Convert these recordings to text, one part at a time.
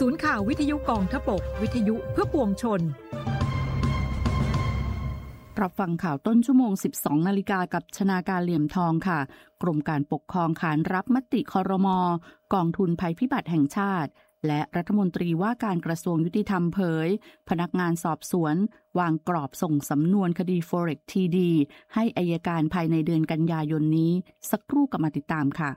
ศูนย์ข่าววิทยุกองทพบกวิทยุเพื่อปวงชนรับฟังข่าวต้นชั่วโมง 12 นาฬิกากับชนาการเหลี่ยมทองค่ะกรมการปกครองขานรับมติครม.กองทุนภัยพิบัติแห่งชาติและรัฐมนตรีว่าการกระทรวงยุติธรรมเผยพนักงานสอบสวนวางกรอบส่งสำนวนคดี Forex TD ให้อัยการภายในเดือนกันยายนนี้สักครู่กลับมาติดตามค่ะ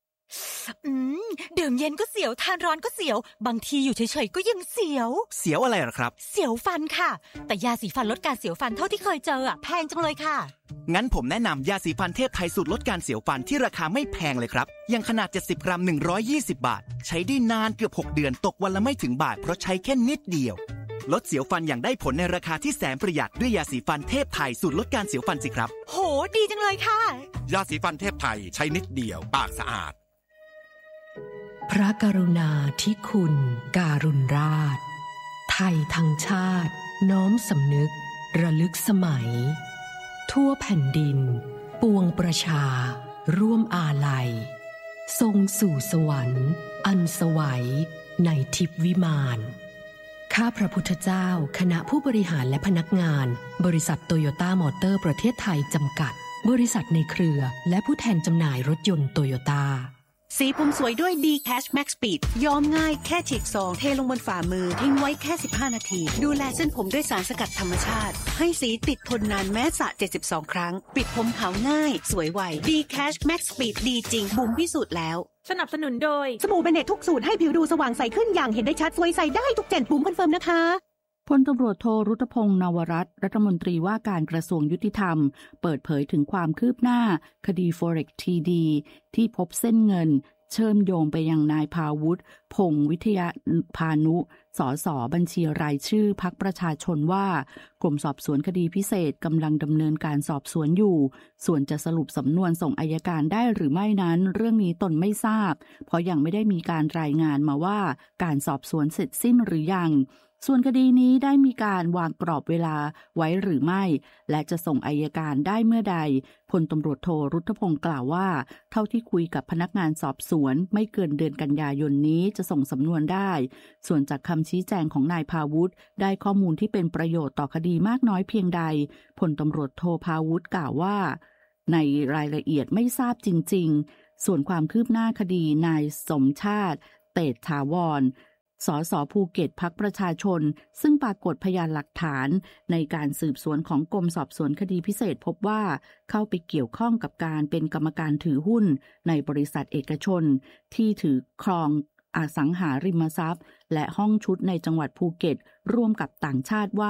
ดื่มเย็นก็เสียวทานร้อนก็เสียวบางทีอยู่เฉยๆก็ยังเสียวอะไรหรอครับเสียวฟันค่ะแต่ยาสีฟันลดการเสียวฟันเท่าที่เคยเจอแพงจังเลยค่ะงั้นผมแนะนำยาสีฟันเทพไทยสูตรลดการเสียวฟันที่ราคาไม่แพงเลยครับอย่างขนาด70 กรัม120 บาทใช้ได้นานเกือบ6 เดือนตกวันละไม่ถึงบาทเพราะใช้แค่นิดเดียวลดเสียวฟันอย่างได้ผลในราคาที่แสนประหยัดด้วยยาสีฟันเทพไทยสูตรลดการเสียวฟันสิครับโหดีจังเลยค่ะยาสีฟันเทพไทยใช้นิดเดียวปากสะอาดพระกรุณาธิคุณการุณราชไทยทั้งชาติน้อมสำนึกระลึกสมัยทั่วแผ่นดินปวงประชาร่วมอาลัยทรงสู่สวรรค์อันสวัยในทิพย์วิมานข้าพระพุทธเจ้าคณะผู้บริหารและพนักงานบริษัทโตโยต้ามอเตอร์ประเทศไทยจำกัดบริษัทในเครือและผู้แทนจำหน่ายรถยนต์โตโยต้าสีผมสวยด้วย D-Cash Max Speed ย้อมง่ายแค่ฉีกซองเทลงบนฝ่ามือทิ้งไว้แค่15 นาทีดูแลเส้นผมด้วยสารสกัดธรรมชาติให้สีติดทนนานแม้สระ72 ครั้งปิดผมขาวง่ายสวยไว D-Cash Max Speed ดีจริงบุ๋มพิสูจน์แล้วสนับสนุนโดยสบู่เบเนตทุกสูตรให้ผิวดูสว่างใสขึ้นอย่างเห็นได้ชัดสวยใสได้ทุกเจนบุ๋มคอนเฟิร์มนะคะพลตำรวจโทรุตพงษ์นวรัตน์รัฐมนตรีว่าการกระทรวงยุติธรรมเปิดเผยถึงความคืบหน้าคดี Forex TD ที่พบเส้นเงินเชื่อมโยงไปยังนายภาวุฒิพงษ์วิทยาพานุสสบัญชีรายชื่อพรรคประชาชนว่ากรมสอบสวนคดีพิเศษกำลังดำเนินการสอบสวนอยู่ส่วนจะสรุปสำนวนส่งอัยการได้หรือไม่นั้นเรื่องนี้ตนไม่ทราบเพราะยังไม่ได้มีการรายงานมาว่าการสอบสวนเสร็จสิ้นหรือยังส่วนคดีนี้ได้มีการวางกรอบเวลาไว้หรือไม่และจะส่งอัยการได้เมื่อใดพลตำรวจโทรุตพงษ์กล่าวว่าเท่าที่คุยกับพนักงานสอบสวนไม่เกินเดือนกันยายนนี้จะส่งสำนวนได้ส่วนจากคำชี้แจงของนายภาวุฒิได้ข้อมูลที่เป็นประโยชน์ต่อคดีมากน้อยเพียงใดพลตำรวจโทภาวุฒิกล่าวว่าในรายละเอียดไม่ทราบจริงๆส่วนความคืบหน้าคดีนายสมชาติเตชะถาวรสสภูเก็ตพรรคประชาชนซึ่งปรากฏพยานหลักฐานในการสืบสวนของกรมสอบสวนคดีพิเศษพบว่าเข้าไปเกี่ยวข้องกับการเป็นกรรมการถือหุ้นในบริษัทเอกชนที่ถือครองอสังหาริมทรัพย์และห้องชุดในจังหวัดภูเก็ตร่วมกับต่างชาติว่า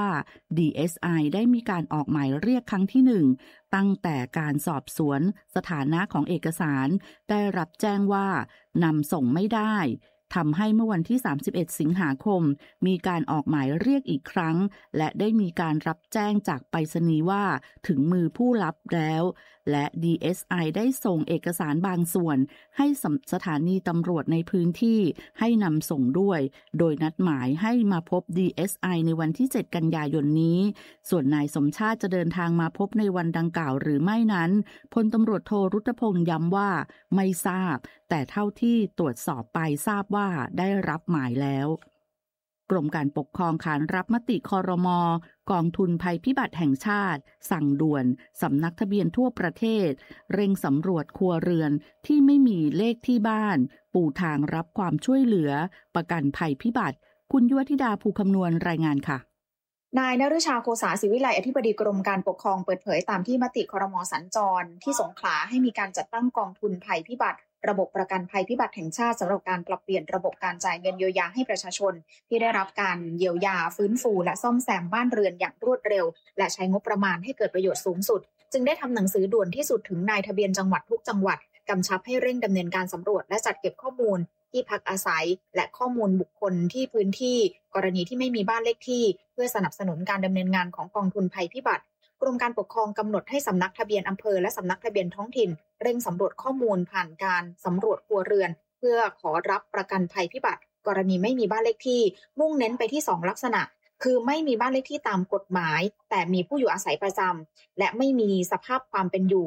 DSI ได้มีการออกหมายเรียกครั้งที่1ตั้งแต่การสอบสวนสถานะของเอกสารได้รับแจ้งว่านำส่งไม่ได้ทำให้เมื่อวันที่31สิงหาคมมีการออกหมายเรียกอีกครั้งและได้มีการรับแจ้งจากไปรษณีย์ว่าถึงมือผู้รับแล้วและ DSI ได้ส่งเอกสารบางส่วนให้สถานีตำรวจในพื้นที่ให้นำส่งด้วยโดยนัดหมายให้มาพบ DSI ในวันที่7กันยายนนี้ส่วนนายสมชาติจะเดินทางมาพบในวันดังกล่าวหรือไม่นั้นพลตำรวจโทรุตพงษ์ย้ำว่าไม่ทราบแต่เท่าที่ตรวจสอบไปทราบว่าได้รับหมายแล้วกรมการปกครองขานรับมติครม.กองทุนภัยพิบัติแห่งชาติสั่งด่วนสำนักทะเบียนทั่วประเทศเร่งสำรวจครัวเรือนที่ไม่มีเลขที่บ้านปูทางรับความช่วยเหลือประกันภัยพิบัติคุณยุวธิดาภูคำนวณรายงานค่ะนายนฤชาโคสาศิวิไลอธิบดีกรมการปกครองเปิดเผยตามที่มติครม.สัญจรที่สงขลาให้มีการจัดตั้งกองทุนภัยพิบัติระบบประกันภัยพิบัติแห่งชาติสำหรับการปรับเปลี่ยนระบบการจ่ายเงินเยียวยาให้ประชาชนที่ได้รับการเยียวยาฟื้นฟูและซ่อมแซมบ้านเรือนอย่างรวดเร็วและใช้งบประมาณให้เกิดประโยชน์สูงสุดจึงได้ทำหนังสือด่วนที่สุดถึงนายทะเบียนจังหวัดทุกจังหวัดกำชับให้เร่งดำเนินการสำรวจและจัดเก็บข้อมูลที่พักอาศัยและข้อมูลบุคคลที่พื้นที่กรณีที่ไม่มีบ้านเลขที่เพื่อสนับสนุนการดำเนินงานของกองทุนภัยพิบัติกรมการปกครองกำหนดให้สำนักทะเบียนอำเภอและสำนักทะเบียนท้องถิ่นเร่งสำรวจข้อมูลผ่านการสำรวจครัวเรือนเพื่อขอรับประกันภัยพิบัติกรณีไม่มีบ้านเลขที่มุ่งเน้นไปที่2ลักษณะคือไม่มีบ้านเลขที่ตามกฎหมายแต่มีผู้อยู่อาศัยประจำและไม่มีสภาพความเป็นอยู่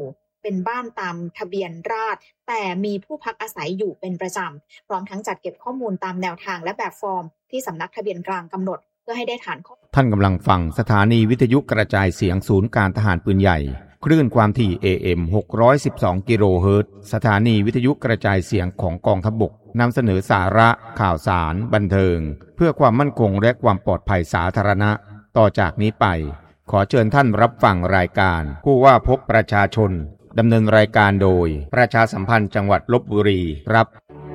เป็นบ้านตามทะเบียนราษฎร์แต่มีผู้พักอาศัยอยู่เป็นประจำพร้อมทั้งจัดเก็บข้อมูลตามแนวทางและแบบฟอร์มที่สำนักทะเบียนกลางกำหนดเพื่อให้ได้ฐานข้อมูลท่านกำลังฟังสถานีวิทยุกระจายเสียงศูนย์การทหารปืนใหญ่คลื่นความถี่ AM 612 กิโลเฮิรตซ์สถานีวิทยุกระจายเสียงของกองทัพบกนำเสนอสาระข่าวสารบันเทิงเพื่อความมั่นคงและความปลอดภัยสาธารณะต่อจากนี้ไปขอเชิญท่านรับฟังรายการผู้ว่าพบประชาชนดำเนินรายการโดยประชาสัมพันธ์จังหวัดลพบุรีครับ